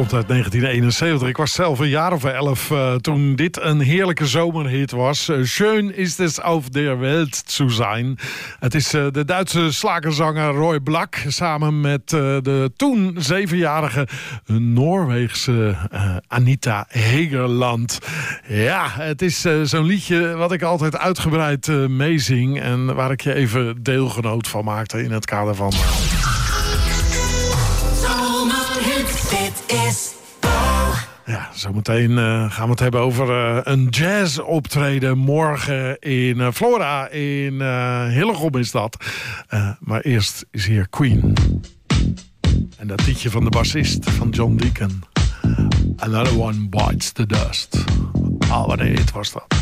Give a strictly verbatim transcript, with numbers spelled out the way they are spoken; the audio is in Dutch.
komt uit negentien eenenzeventig. Ik was zelf een jaar of elf uh, toen dit een heerlijke zomerhit was. Uh, Schön ist es auf der Welt zu sein. Het is uh, de Duitse slagerzanger Roy Black samen met uh, de toen zevenjarige Noorweegse uh, Anita Hegerland. Ja, het is uh, zo'n liedje wat ik altijd uitgebreid uh, meezing en waar ik je even deelgenoot van maakte in het kader van... Uh, Ja, zometeen uh, gaan we het hebben over uh, een jazz-optreden morgen in uh, Flora. In uh, Hillegom is dat. Uh, maar eerst is hier Queen. En dat liedje van de bassist van John Deacon. Another One Bites the Dust. Ah, wat een hit was dat.